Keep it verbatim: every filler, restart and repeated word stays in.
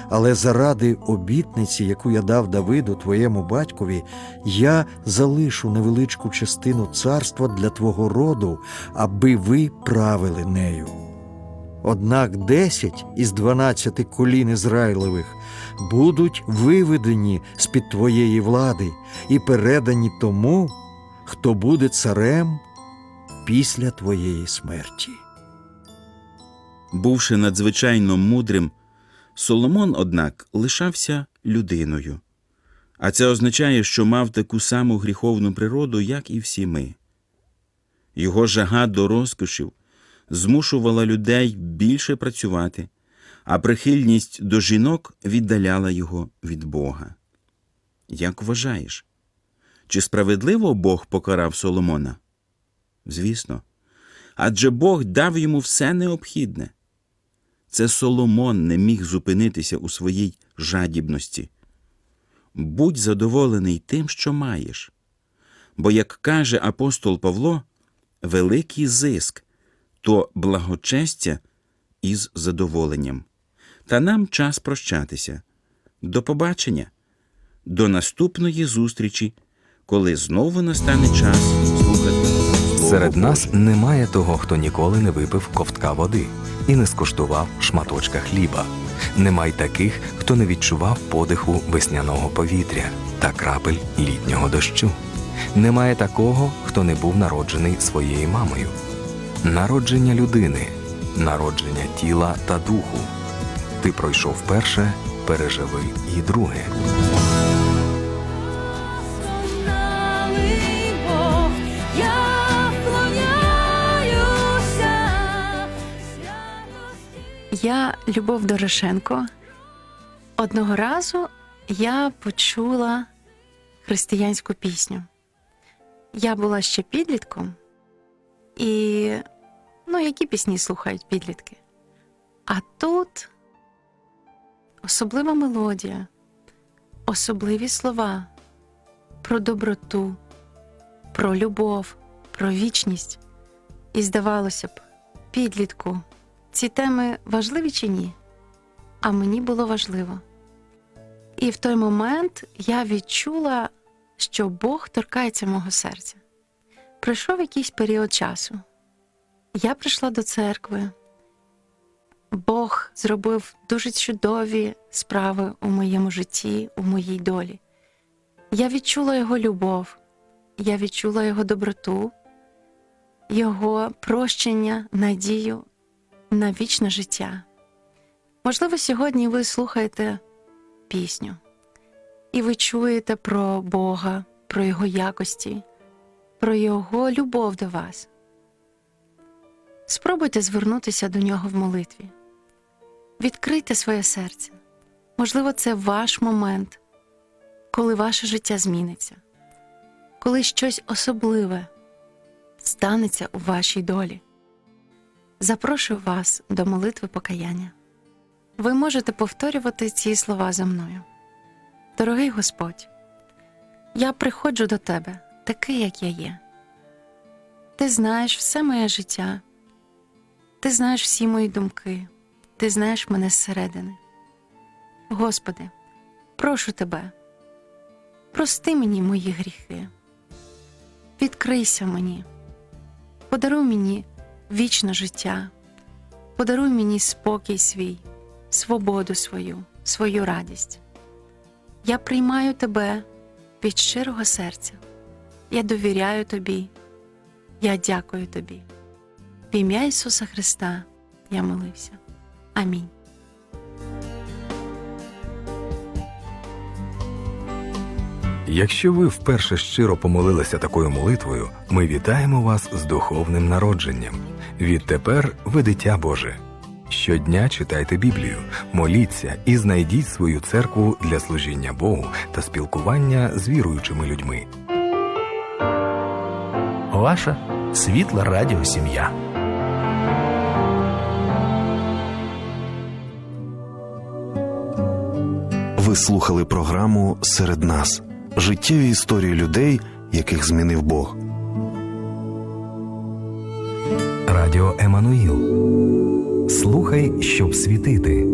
Але заради обітниці, яку я дав Давиду, твоєму батькові, я залишу невеличку частину царства для твого роду, аби ви правили нею. Однак десять із дванадцяти колін Ізраїлевих будуть виведені з-під твоєї влади і передані тому, хто буде царем після твоєї смерті. Бувши надзвичайно мудрим, Соломон, однак, лишався людиною. А це означає, що мав таку саму гріховну природу, як і всі ми. Його жага до розкошів змушувала людей більше працювати, а прихильність до жінок віддаляла його від Бога. Як вважаєш, чи справедливо Бог покарав Соломона? Звісно. Адже Бог дав йому все необхідне. Це Соломон не міг зупинитися у своїй жадібності. Будь задоволений тим, що маєш. Бо, як каже апостол Павло, великий зиск – то благочестя із задоволенням. Та нам час прощатися. До побачення. До наступної зустрічі, коли знову настане час слухати. Серед нас немає того, хто ніколи не випив ковтка води і не скуштував шматочка хліба. Немає таких, хто не відчував подиху весняного повітря та крапель літнього дощу. Немає такого, хто не був народжений своєю мамою. Народження людини, народження тіла та духу. Ти пройшов перше, переживи і друге. Я Любов Дорошенко. Одного разу я почула християнську пісню. Я була ще підлітком, і, ну, які пісні слухають підлітки? А тут особлива мелодія, особливі слова про доброту, про любов, про вічність. І здавалося б, підлітку, ці теми важливі чи ні? А мені було важливо. І в той момент я відчула, що Бог торкається мого серця. Пройшов якийсь період часу. Я прийшла до церкви. Бог зробив дуже чудові справи у моєму житті, у моїй долі. Я відчула Його любов, я відчула Його доброту, Його прощення, надію на вічне життя. Можливо, сьогодні ви слухаєте пісню, і ви чуєте про Бога, про Його якості, про Його любов до вас. Спробуйте звернутися до Нього в молитві. Відкрийте своє серце. Можливо, це ваш момент, коли ваше життя зміниться, коли щось особливе станеться у вашій долі. Запрошую вас до молитви покаяння. Ви можете повторювати ці слова за мною. Дорогий Господь, я приходжу до Тебе, такий, як я є. Ти знаєш все моє життя. Ти знаєш всі мої думки. Ти знаєш мене зсередини. Господи, прошу Тебе, прости мені мої гріхи. Відкрийся мені. Подаруй мені вічне життя. Подаруй мені спокій свій, свободу свою, свою радість. Я приймаю Тебе від щирого серця. Я довіряю Тобі. Я дякую Тобі. В ім'я Ісуса Христа я молився. Амінь. Якщо ви вперше щиро помолилися такою молитвою, ми вітаємо вас з духовним народженням. Відтепер ви дитя Боже. Щодня читайте Біблію, моліться і знайдіть свою церкву для служіння Богу та спілкування з віруючими людьми. Ваша світла радіосім'я. Ви слухали програму «Серед нас». Життєві історії людей, яких змінив Бог. Радіо Еммануїл. Слухай, щоб світити.